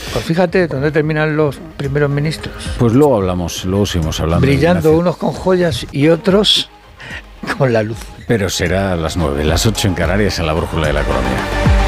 Pues fíjate, ¿dónde terminan los primeros ministros? Pues luego seguimos hablando. Brillando unos con joyas y otros con la luz. Pero será a las 9, las 8 en Canarias, en la Brújula de la Economía.